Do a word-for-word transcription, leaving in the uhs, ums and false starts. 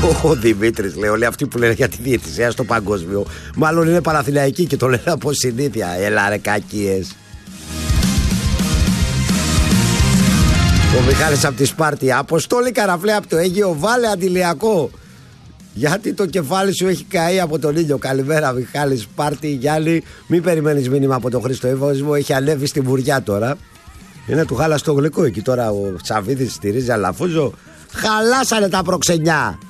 Ο Δημήτρης λέει: όλοι αυτοί που λένε για τη διαιτησία στο παγκόσμιο, μάλλον είναι Παναθηναϊκοί και το λένε από συνήθεια. Έλα ρε κακίες. Ο Μιχάλης από τη Σπάρτη. Αποστόλη Καραφλέ από το Αίγυο, βάλε αντιλιακό. Γιατί το κεφάλι σου έχει καεί από τον ήλιο. Καλημέρα Μιχάλη Σπάρτη. Γιάννη, μην περιμένεις μήνυμα από τον Χρήστο Εύωσμο. Έχει ανέβει στη βουριά τώρα. Είναι του χάλα στο γλυκό εκεί τώρα. Ο Τσαβίδης στηρίζει Αλαφούζο. Χαλάσανε τα προξενιά.